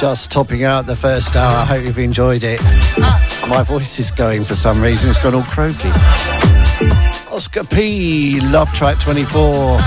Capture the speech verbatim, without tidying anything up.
Just topping out the first hour. I hope you've enjoyed it. My voice is going for some reason. It's gone all croaky. Oscar P, Love Track twenty-four.